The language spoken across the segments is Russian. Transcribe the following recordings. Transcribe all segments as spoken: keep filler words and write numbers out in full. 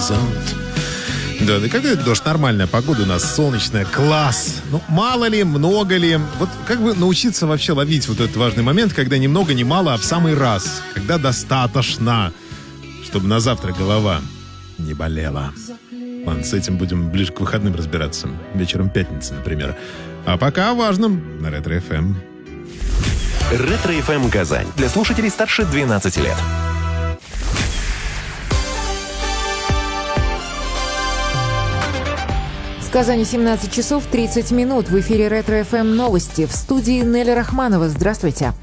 зовут. Да, да когда это дождь? Нормальная погода у нас, солнечная, класс. Ну, мало ли, много ли. Вот как бы научиться вообще ловить вот этот важный момент, когда ни много, ни мало, а в самый раз. Когда достаточно, чтобы на завтра голова не болела. Ладно, с этим будем ближе к выходным разбираться. Вечером пятницы, например. А пока о важном на Ретро-эф эм. Ретро-эф эм Казань. Для слушателей старше двенадцати лет. В Казани семнадцать часов тридцать минут. В эфире Ретро-эф эм новости. В студии Нелли Рахманова. Здравствуйте.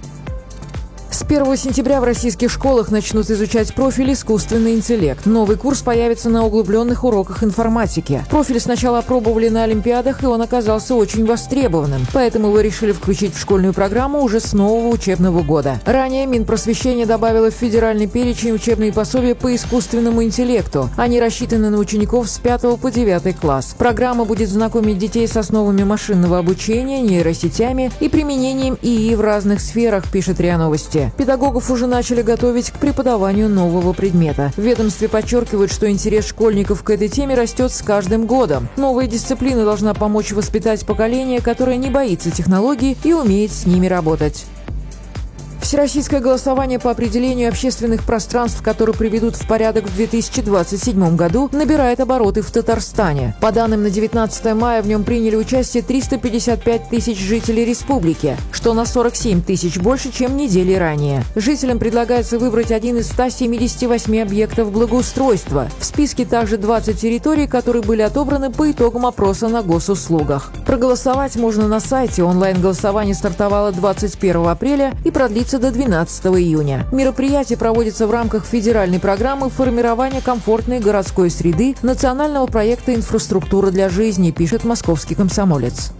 С первого сентября в российских школах начнут изучать профиль «Искусственный интеллект». Новый курс появится на углубленных уроках информатики. Профиль сначала опробовали на олимпиадах, и он оказался очень востребованным. Поэтому его решили включить в школьную программу уже с нового учебного года. Ранее Минпросвещение добавило в федеральный перечень учебные пособия по искусственному интеллекту. Они рассчитаны на учеников с пятого по девятый класс. Программа будет знакомить детей с основами машинного обучения, нейросетями и применением ИИ в разных сферах, пишет РИА Новости. Педагогов уже начали готовить к преподаванию нового предмета. В ведомстве подчеркивают, что интерес школьников к этой теме растет с каждым годом. Новая дисциплина должна помочь воспитать поколение, которое не боится технологий и умеет с ними работать. Всероссийское голосование по определению общественных пространств, которые приведут в порядок в две тысячи двадцать седьмом году, набирает обороты в Татарстане. По данным на девятнадцатое мая в нем приняли участие триста пятьдесят пять тысяч жителей республики, что на сорок семь тысяч больше, чем недели ранее. Жителям предлагается выбрать один из ста семидесяти восьми объектов благоустройства. В списке также двадцать территорий, которые были отобраны по итогам опроса на госуслугах. Проголосовать можно на сайте. Онлайн-голосование стартовало двадцать первого апреля и продлится до двенадцатого июня. Мероприятие проводится в рамках федеральной программы формирования комфортной городской среды национального проекта «Инфраструктура для жизни», пишет «Московский комсомолец».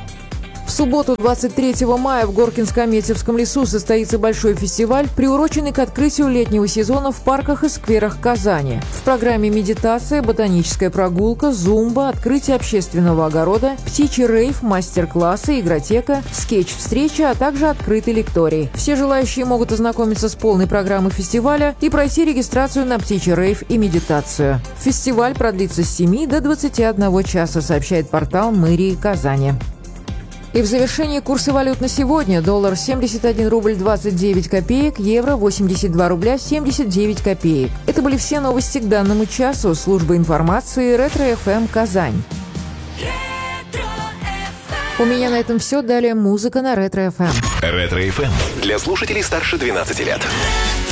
В субботу, двадцать третьего мая, в Горкинско-Аметьевском лесу состоится большой фестиваль, приуроченный к открытию летнего сезона в парках и скверах Казани. В программе медитация, ботаническая прогулка, зумба, открытие общественного огорода, птичий рейв, мастер-классы, игротека, скетч-встреча, а также открытый лекторий. Все желающие могут ознакомиться с полной программой фестиваля и пройти регистрацию на птичий рейв и медитацию. Фестиваль продлится с семи до двадцати одного часа, сообщает портал мэрии Казани. И в завершении курсы валют на сегодня. Доллар семьдесят один рубль двадцать девять копеек, евро восемьдесят два рубля семьдесят девять копеек. Это были все новости к данному часу. Служба информации Ретро-эф эм Казань. У меня на этом все. Далее музыка на Ретро-эф эм. Ретро-эф эм для слушателей старше двенадцати лет.